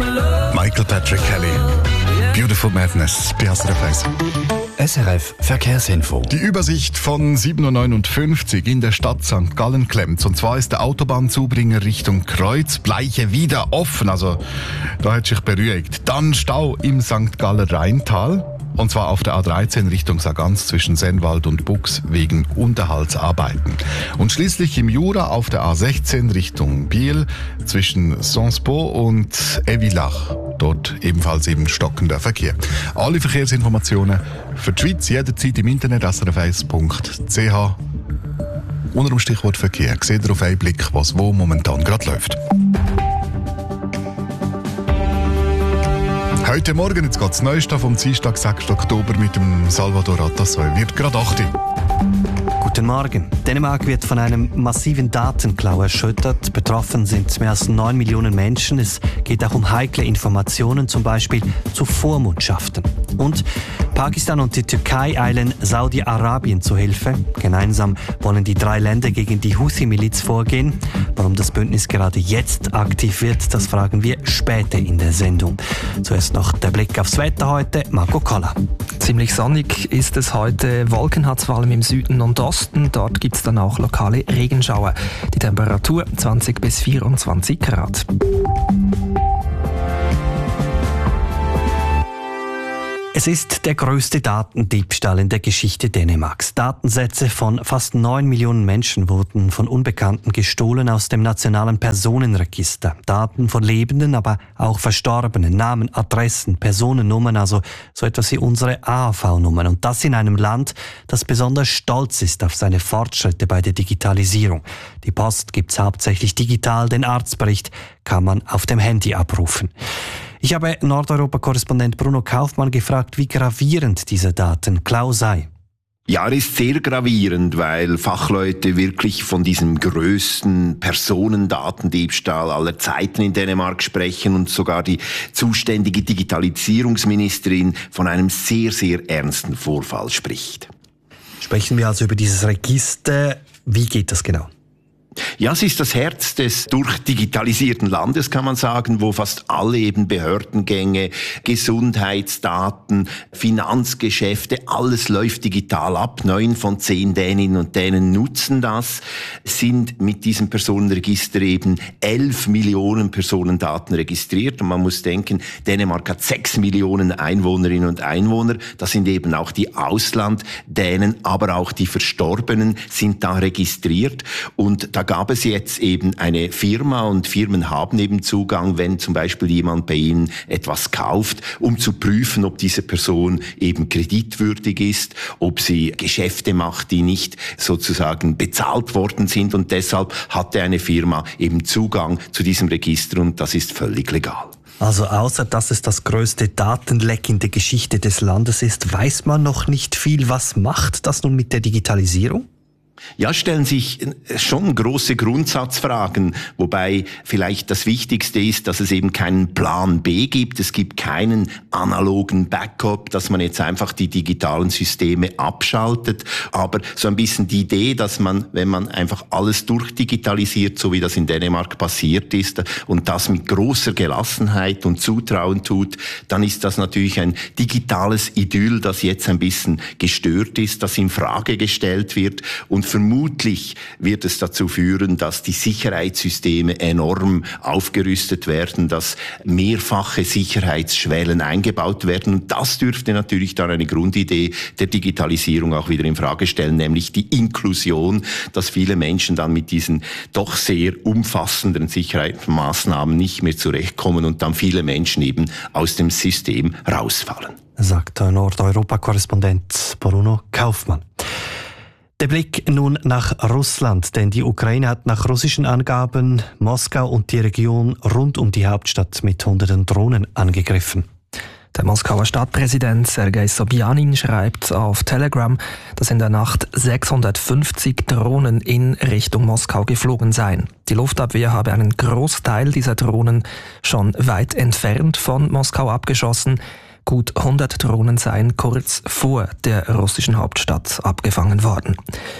Michael Patrick Kelly. Beautiful Madness bei SRF 1. SRF Verkehrsinfo. Die Übersicht von 7.59 Uhr in der Stadt St. Gallen klemmt. Und zwar ist der Autobahnzubringer Richtung Kreuzbleiche wieder offen. Also da hat sich beruhigt. Dann Stau im St. Galler Rheintal. Und zwar auf der A13 Richtung Sargans zwischen Sennwald und Bux wegen Unterhaltsarbeiten. Und schließlich im Jura auf der A16 Richtung Biel zwischen Senspo und Evilach. Dort ebenfalls eben stockender Verkehr. Alle Verkehrsinformationen für die Schweiz jederzeit im Internet srf1.ch. Unter dem Stichwort Verkehr seht ihr auf einen Blick, was wo momentan gerade läuft. Heute Morgen, jetzt geht's Neueste vom Dienstag, 6. Oktober mit dem Salvador Atassoy. Wird gerade 8. Guten Morgen. Dänemark wird von einem massiven Datenklau erschüttert. Betroffen sind mehr als 9 Millionen Menschen. Es geht auch um heikle Informationen, zum Beispiel zu Vormundschaften. Und Pakistan und die Türkei eilen Saudi-Arabien zu Hilfe. Gemeinsam wollen die 3 Länder gegen die Houthi-Miliz vorgehen. Warum das Bündnis gerade jetzt aktiv wird, das fragen wir später in der Sendung. Zuerst noch der Blick aufs Wetter heute. Marco Koller. Ziemlich sonnig ist es heute. Wolken hat es vor allem im Süden und Osten. Dort gibt es dann auch lokale Regenschauer. Die Temperatur 20 bis 24 Grad. Es ist der größte Datendiebstahl in der Geschichte Dänemarks. Datensätze von fast 9 Millionen Menschen wurden von Unbekannten gestohlen aus dem nationalen Personenregister. Daten von Lebenden, aber auch Verstorbenen, Namen, Adressen, Personennummern, also so etwas wie unsere AHV-Nummern. Und das in einem Land, das besonders stolz ist auf seine Fortschritte bei der Digitalisierung. Die Post gibt's hauptsächlich digital, den Arztbericht kann man auf dem Handy abrufen. Ich habe Nordeuropa-Korrespondent Bruno Kaufmann gefragt, wie gravierend dieser Datenklau sei. Ja, er ist sehr gravierend, weil Fachleute wirklich von diesem größten Personendatendiebstahl aller Zeiten in Dänemark sprechen und sogar die zuständige Digitalisierungsministerin von einem sehr, sehr ernsten Vorfall spricht. Sprechen wir also über dieses Register. Wie geht das genau? Ja, es ist das Herz des durchdigitalisierten Landes, kann man sagen, wo fast alle eben Behördengänge, Gesundheitsdaten, Finanzgeschäfte, alles läuft digital ab. 9 von 10 Däninnen und Dänen nutzen das, sind mit diesem Personenregister eben 11 Millionen Personendaten registriert. Und man muss denken, Dänemark hat 6 Millionen Einwohnerinnen und Einwohner. Das sind eben auch die Auslanddänen, aber auch die Verstorbenen sind da registriert. Und da gab es jetzt eben eine Firma und Firmen haben eben Zugang, wenn zum Beispiel jemand bei ihnen etwas kauft, um zu prüfen, ob diese Person eben kreditwürdig ist, ob sie Geschäfte macht, die nicht sozusagen bezahlt worden sind, und deshalb hatte eine Firma eben Zugang zu diesem Register und das ist völlig legal. Also außer dass es das größte Datenleck in der Geschichte des Landes ist, weiß man noch nicht viel. Was macht das nun mit der Digitalisierung? Ja, stellen sich schon große Grundsatzfragen, wobei vielleicht das Wichtigste ist, dass es eben keinen Plan B gibt. Es gibt keinen analogen Backup, dass man jetzt einfach die digitalen Systeme abschaltet. Aber so ein bisschen die Idee, dass man, wenn man einfach alles durchdigitalisiert, so wie das in Dänemark passiert ist, und das mit großer Gelassenheit und Zutrauen tut, dann ist das natürlich ein digitales Idyll, das jetzt ein bisschen gestört ist, das in Frage gestellt wird. Und vermutlich wird es dazu führen, dass die Sicherheitssysteme enorm aufgerüstet werden, dass mehrfache Sicherheitsschwellen eingebaut werden. Und das dürfte natürlich dann eine Grundidee der Digitalisierung auch wieder in Frage stellen, nämlich die Inklusion, dass viele Menschen dann mit diesen doch sehr umfassenden Sicherheitsmaßnahmen nicht mehr zurechtkommen und dann viele Menschen eben aus dem System rausfallen. Sagt der Nordeuropa-Korrespondent Bruno Kaufmann. Der Blick nun nach Russland, denn die Ukraine hat nach russischen Angaben Moskau und die Region rund um die Hauptstadt mit hunderten Drohnen angegriffen. Der Moskauer Stadtpräsident Sergei Sobjanin schreibt auf Telegram, dass in der Nacht 650 Drohnen in Richtung Moskau geflogen seien. Die Luftabwehr habe einen Großteil dieser Drohnen schon weit entfernt von Moskau abgeschossen. Gut 100 Drohnen seien kurz vor der russischen Hauptstadt abgefangen worden.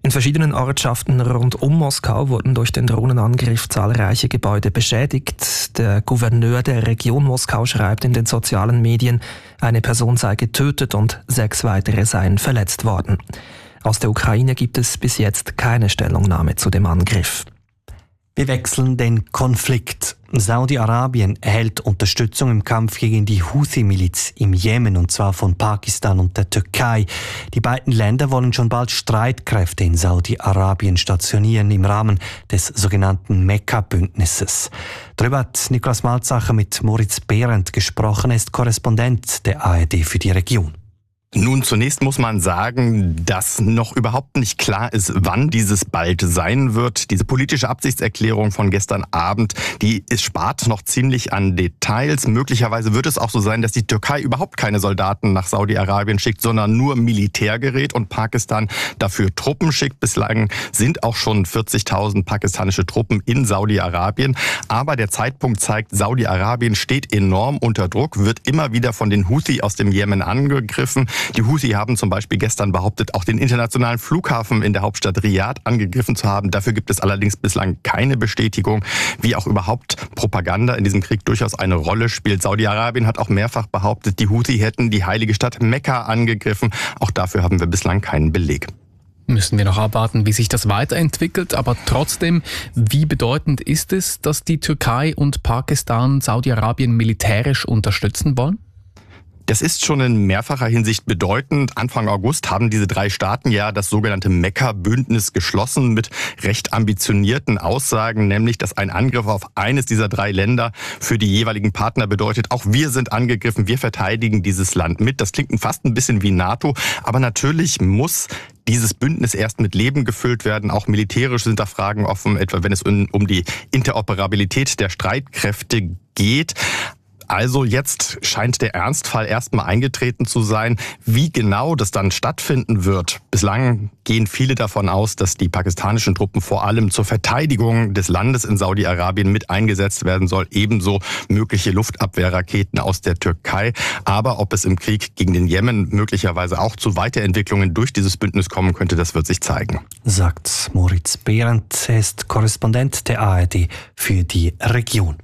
In verschiedenen Ortschaften rund um Moskau wurden durch den Drohnenangriff zahlreiche Gebäude beschädigt. Der Gouverneur der Region Moskau schreibt in den sozialen Medien, eine Person sei getötet und 6 weitere seien verletzt worden. Aus der Ukraine gibt es bis jetzt keine Stellungnahme zu dem Angriff. Wir wechseln den Konflikt. Saudi-Arabien erhält Unterstützung im Kampf gegen die Houthi-Miliz im Jemen, und zwar von Pakistan und der Türkei. Die beiden Länder wollen schon bald Streitkräfte in Saudi-Arabien stationieren im Rahmen des sogenannten Mekka-Bündnisses. Darüber hat Niklas Malzacher mit Moritz Behrendt gesprochen. Er ist Korrespondent der ARD für die Region. Nun, zunächst muss man sagen, dass noch überhaupt nicht klar ist, wann dieses bald sein wird. Diese politische Absichtserklärung von gestern Abend, die spart noch ziemlich an Details. Möglicherweise wird es auch so sein, dass die Türkei überhaupt keine Soldaten nach Saudi-Arabien schickt, sondern nur Militärgerät und Pakistan dafür Truppen schickt. Bislang sind auch schon 40.000 pakistanische Truppen in Saudi-Arabien. Aber der Zeitpunkt zeigt, Saudi-Arabien steht enorm unter Druck, wird immer wieder von den Houthi aus dem Jemen angegriffen. Die Houthi haben zum Beispiel gestern behauptet, auch den internationalen Flughafen in der Hauptstadt Riyadh angegriffen zu haben. Dafür gibt es allerdings bislang keine Bestätigung, wie auch überhaupt Propaganda in diesem Krieg durchaus eine Rolle spielt. Saudi-Arabien hat auch mehrfach behauptet, die Houthi hätten die heilige Stadt Mekka angegriffen. Auch dafür haben wir bislang keinen Beleg. Müssen wir noch abwarten, wie sich das weiterentwickelt. Aber trotzdem, wie bedeutend ist es, dass die Türkei und Pakistan Saudi-Arabien militärisch unterstützen wollen? Das ist schon in mehrfacher Hinsicht bedeutend. Anfang August haben diese 3 Staaten ja das sogenannte Mekka-Bündnis geschlossen mit recht ambitionierten Aussagen, nämlich, dass ein Angriff auf eines dieser 3 Länder für die jeweiligen Partner bedeutet, auch wir sind angegriffen, wir verteidigen dieses Land mit. Das klingt fast ein bisschen wie NATO, aber natürlich muss dieses Bündnis erst mit Leben gefüllt werden. Auch militärisch sind da Fragen offen, etwa wenn es um die Interoperabilität der Streitkräfte geht. Also jetzt scheint der Ernstfall erstmal eingetreten zu sein. Wie genau das dann stattfinden wird, bislang gehen viele davon aus, dass die pakistanischen Truppen vor allem zur Verteidigung des Landes in Saudi-Arabien mit eingesetzt werden soll, ebenso mögliche Luftabwehrraketen aus der Türkei. Aber ob es im Krieg gegen den Jemen möglicherweise auch zu Weiterentwicklungen durch dieses Bündnis kommen könnte, das wird sich zeigen. Sagt Moritz Behrendt, er ist Korrespondent der ARD für die Region.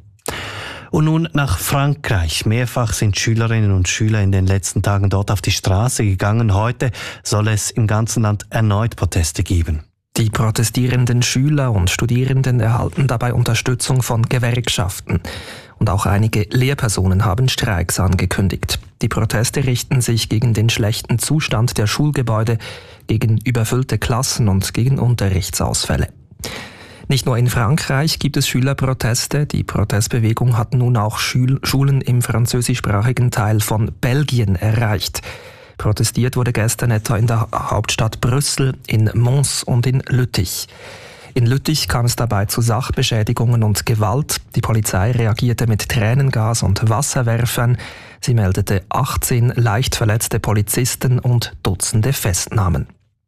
Und nun nach Frankreich. Mehrfach sind Schülerinnen und Schüler in den letzten Tagen dort auf die Straße gegangen. Heute soll es im ganzen Land erneut Proteste geben. Die protestierenden Schüler und Studierenden erhalten dabei Unterstützung von Gewerkschaften. Und auch einige Lehrpersonen haben Streiks angekündigt. Die Proteste richten sich gegen den schlechten Zustand der Schulgebäude, gegen überfüllte Klassen und gegen Unterrichtsausfälle. Nicht nur in Frankreich gibt es Schülerproteste. Die Protestbewegung hat nun auch Schulen im französischsprachigen Teil von Belgien erreicht. Protestiert wurde gestern etwa in der Hauptstadt Brüssel, in Mons und in Lüttich. In Lüttich kam es dabei zu Sachbeschädigungen und Gewalt. Die Polizei reagierte mit Tränengas und Wasserwerfern. Sie meldete 18 leicht verletzte Polizisten und Dutzende Festnahmen.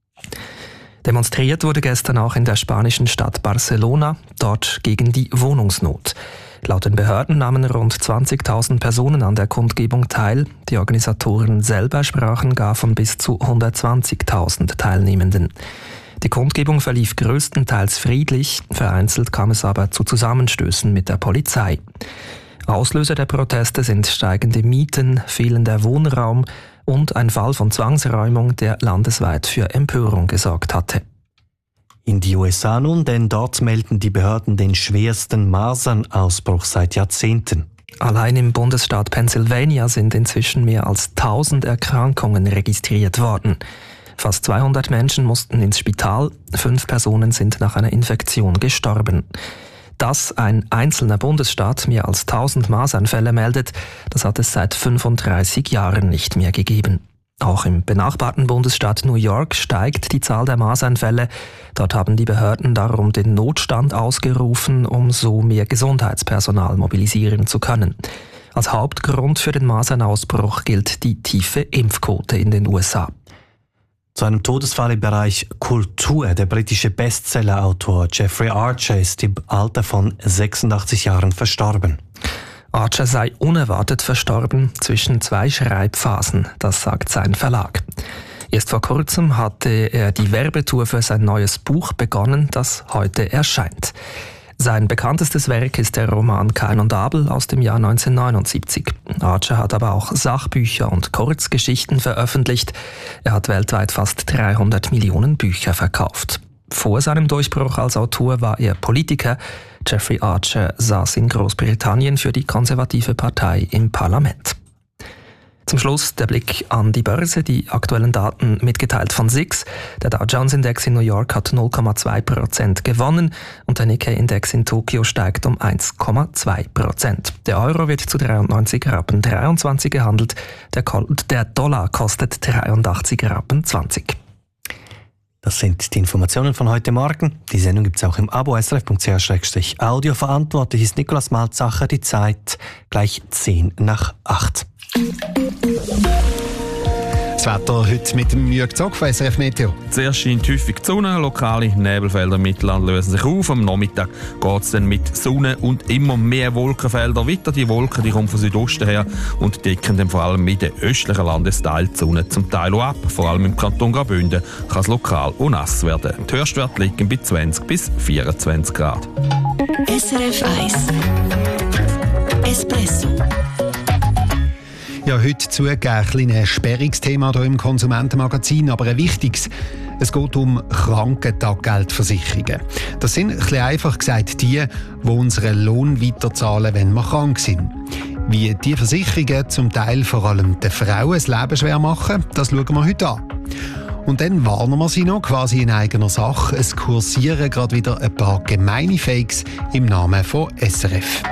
Demonstriert wurde gestern auch in der spanischen Stadt Barcelona, dort gegen die Wohnungsnot. Laut den Behörden nahmen rund 20.000 Personen an der Kundgebung teil. Die Organisatoren selber sprachen gar von bis zu 120.000 Teilnehmenden. Die Kundgebung verlief größtenteils friedlich, vereinzelt kam es aber zu Zusammenstößen mit der Polizei. Auslöser der Proteste sind steigende Mieten, fehlender Wohnraum und ein Fall von Zwangsräumung, der landesweit für Empörung gesorgt hatte. In die USA nun, denn dort melden die Behörden den schwersten Masernausbruch seit Jahrzehnten. Allein im Bundesstaat Pennsylvania sind inzwischen mehr als 1000 Erkrankungen registriert worden. Fast 200 Menschen mussten ins Spital, 5 Personen sind nach einer Infektion gestorben. Dass ein einzelner Bundesstaat mehr als 1000 Masernfälle meldet, das hat es seit 35 Jahren nicht mehr gegeben. Auch im benachbarten Bundesstaat New York steigt die Zahl der Masernfälle. Dort haben die Behörden darum den Notstand ausgerufen, um so mehr Gesundheitspersonal mobilisieren zu können. Als Hauptgrund für den Masernausbruch gilt die tiefe Impfquote in den USA. Zu einem Todesfall im Bereich Kultur. Der britische Bestsellerautor Jeffrey Archer ist im Alter von 86 Jahren verstorben. Archer sei unerwartet verstorben zwischen 2 Schreibphasen, das sagt sein Verlag. Erst vor kurzem hatte er die Werbetour für sein neues Buch begonnen, das heute erscheint. Sein bekanntestes Werk ist der Roman Kain und Abel aus dem Jahr 1979. Archer hat aber auch Sachbücher und Kurzgeschichten veröffentlicht. Er hat weltweit fast 300 Millionen Bücher verkauft. Vor seinem Durchbruch als Autor war er Politiker. Jeffrey Archer saß in Großbritannien für die konservative Partei im Parlament. Zum Schluss der Blick an die Börse, die aktuellen Daten mitgeteilt von SIX. Der Dow Jones Index in New York hat 0,2% gewonnen und der Nikkei-Index in Tokio steigt um 1,2%. Der Euro wird zu 93,23 Rappen gehandelt, der Dollar kostet 83,20 Rappen. Das sind die Informationen von heute Morgen. Die Sendung gibt es auch im Abo srf.ch/audio. Verantwortlich ist Nikolaus Malzacher. Die Zeit gleich 7:10. Das Wetter heute mit dem Jürg Zock von SRF Meteo. Zuerst scheint häufig die Sonne, lokale Nebelfelder im Mittelland lösen sich auf. Am Nachmittag geht es dann mit Sonne und immer mehr Wolkenfelder weiter. Die Wolken die kommen von Südosten her und decken dann vor allem mit den östlichen Landesteilen die Sonne zum Teil auch ab. Vor allem im Kanton Graubünden kann es lokal auch nass werden. Die Höchstwerte liegen bei 20 bis 24 Grad. SRF 1 Espresso. Ja, heute zugegeben ein kleines Sperrungsthema hier im Konsumentenmagazin, aber ein wichtiges. Es geht um Krankentaggeldversicherungen. Das sind, ein bisschen einfach gesagt, die unseren Lohn weiterzahlen, wenn wir krank sind. Wie die Versicherungen zum Teil vor allem den Frauen das Leben schwer machen, das schauen wir heute an. Und dann warnen wir sie noch, quasi in eigener Sache. Es kursieren gerade wieder ein paar gemeine Fakes im Namen von SRF.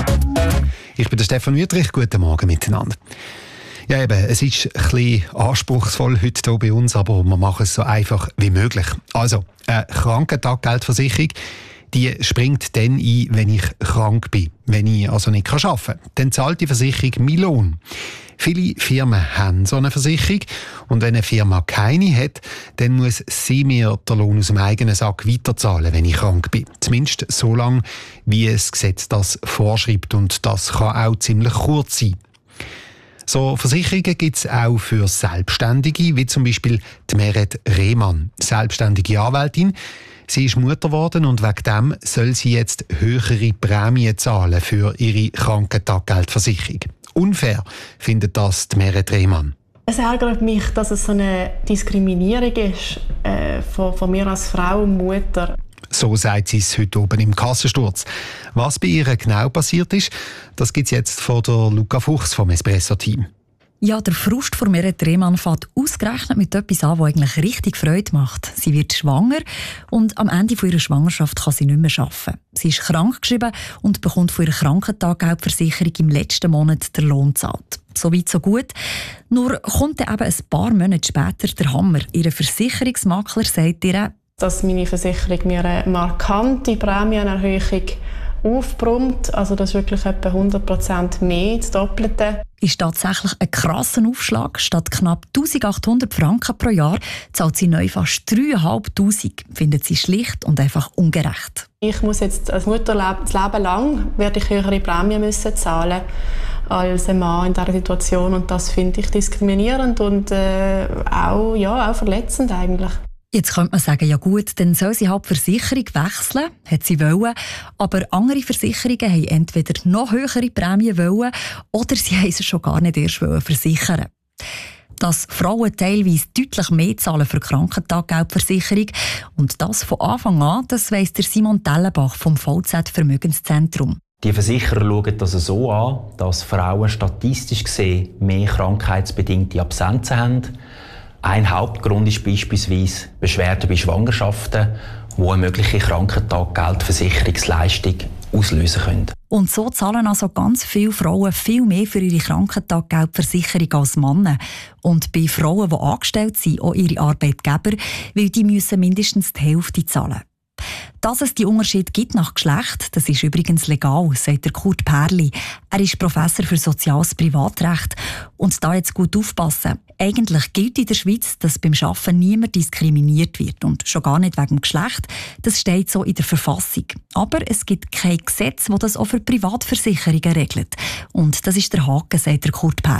Ich bin der Stefan Wüttrich. Guten Morgen miteinander. Ja, eben, es ist ein bisschen anspruchsvoll heute hier bei uns, aber wir machen es so einfach wie möglich. Also, eine Krankentaggeldversicherung, die springt dann ein, wenn ich krank bin, wenn ich also nicht arbeiten kann. Dann zahlt die Versicherung meinen Lohn. Viele Firmen haben so eine Versicherung und wenn eine Firma keine hat, dann muss sie mir den Lohn aus dem eigenen Sack weiterzahlen, wenn ich krank bin. Zumindest so lange, wie das Gesetz das vorschreibt und das kann auch ziemlich kurz sein. So Versicherungen gibt es auch für Selbstständige, wie zum Beispiel die Meret Rehmann, selbstständige Anwältin. Sie ist Mutter geworden und wegen dem soll sie jetzt höhere Prämien zahlen für ihre Krankentaggeldversicherung. Unfair findet das die Meret Rehmann. Es ärgert mich, dass es so eine Diskriminierung ist von mir als Frau und Mutter. So sagt sie es heute oben im Kassensturz. Was bei ihr genau passiert ist, das gibt es jetzt von der Luca Fuchs vom Espresso-Team. Ja, der Frust von Meret Rehmann fängt ausgerechnet mit etwas an, was eigentlich richtig Freude macht. Sie wird schwanger und am Ende ihrer Schwangerschaft kann sie nicht mehr arbeiten. Sie ist krankgeschrieben und bekommt von ihrer Krankentaggeldversicherung im letzten Monat den Lohn gezahlt. So weit, so gut. Nur kommt dann eben ein paar Monate später der Hammer. Ihr Versicherungsmakler sagt ihr, dass meine Versicherung mir eine markante Prämienerhöhung aufbrummt. Also das ist wirklich etwa 100% mehr, das Doppelte. Ist tatsächlich ein krasser Aufschlag. Statt knapp 1800 Franken pro Jahr zahlt sie neu fast 3'500. Findet sie schlicht und einfach ungerecht. Ich muss jetzt als Mutter das Leben lang werde ich höhere Prämien müssen zahlen als ein Mann in dieser Situation. Und das finde ich diskriminierend und auch verletzend eigentlich. Jetzt könnte man sagen, ja gut, dann soll sie halt die Versicherung wechseln, hat sie wollen, aber andere Versicherungen haben entweder noch höhere Prämien wollen oder sie haben sie schon gar nicht erst versichern. Dass Frauen teilweise deutlich mehr zahlen für Krankentaggeldversicherung und das von Anfang an, das weiss der Simon Dellenbach vom VZ Vermögenszentrum. Die Versicherer schauen das so an, dass Frauen statistisch gesehen mehr krankheitsbedingte Absenzen haben. Ein Hauptgrund ist beispielsweise Beschwerden bei Schwangerschaften, die eine mögliche Krankentaggeldversicherungsleistung auslösen können. Und so zahlen also ganz viele Frauen viel mehr für ihre Krankentaggeldversicherung als Männer. Und bei Frauen, die angestellt sind, auch ihre Arbeitgeber, weil die müssen mindestens die Hälfte zahlen. Dass es die Unterschiede gibt nach Geschlecht, das ist übrigens legal, sagt der Kurt Perli. Er ist Professor für Soziales Privatrecht. Und da jetzt gut aufpassen. Eigentlich gilt in der Schweiz, dass beim Arbeiten niemand diskriminiert wird. Und schon gar nicht wegen dem Geschlecht. Das steht so in der Verfassung. Aber es gibt kein Gesetz, das das auch für Privatversicherungen regelt. Und das ist der Haken, sagt der Kurt Perli.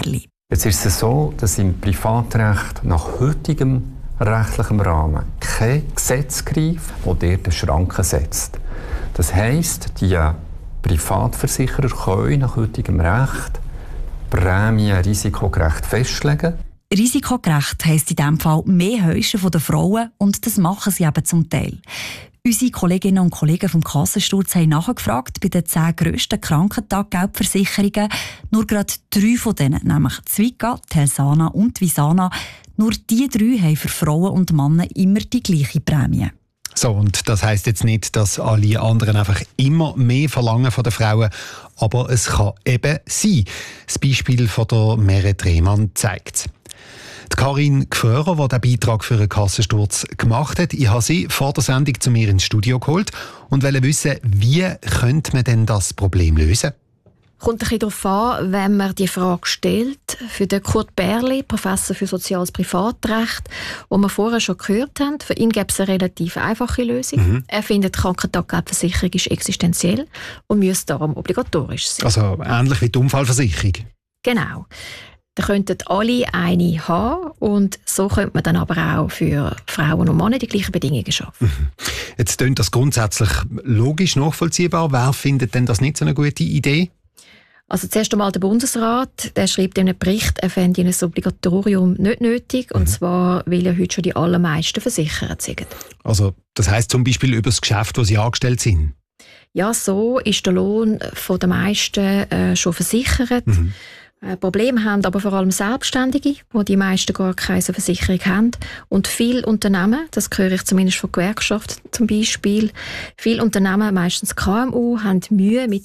Jetzt ist es so, dass im Privatrecht nach heutigem rechtlichem Rahmen kein Gesetz greift, das dort Schranken setzt. Das heisst, die Privatversicherer können nach heutigem Recht Prämien risikogerecht festlegen. Risikogerecht heisst in diesem Fall mehr Häuschen von den Frauen und das machen sie eben zum Teil. Unsere Kolleginnen und Kollegen vom Kassensturz haben nachgefragt bei den 10 grössten Krankentaggeldversicherungen. Nur gerade 3 von denen, nämlich Zwiga, Telsana und Visana, nur die 3 haben für Frauen und Männer immer die gleiche Prämie. So, und das heisst jetzt nicht, dass alle anderen einfach immer mehr verlangen von den Frauen, aber es kann eben sein. Das Beispiel von der Meret Rehmann zeigt es. Die Karin Gförer, die den Beitrag für einen Kassensturz gemacht hat, ich habe sie vor der Sendung zu mir ins Studio geholt und wollte wissen, wie könnte man denn das Problem lösen? Kommt ein bisschen darauf an, wenn man die Frage stellt. Für den Kurt Bärli, Professor für Soziales Privatrecht, den wir vorher schon gehört haben, für ihn gäbe es eine relativ einfache Lösung. Er findet, die Krankentaggeldversicherung ist existenziell und müsste darum obligatorisch sein. Also ähnlich wie die Unfallversicherung? Genau. Da könnten alle eine haben und so könnte man dann aber auch für Frauen und Männer die gleichen Bedingungen schaffen. Jetzt klingt das grundsätzlich logisch nachvollziehbar. Wer findet denn das nicht so eine gute Idee? Also zuerst einmal der Bundesrat, der schreibt in einem Bericht, er fände ein Obligatorium nicht nötig, und zwar, weil ja heute schon die allermeisten versichert sind. Also das heisst zum Beispiel über das Geschäft, wo sie angestellt sind? Ja, so ist der Lohn von den meisten schon versichert. Probleme haben aber vor allem Selbstständige, wo die meisten gar keine Versicherung haben. Und viele Unternehmen, das höre ich zumindest von Gewerkschaften zum Beispiel, viele Unternehmen, meistens KMU, haben Mühe mit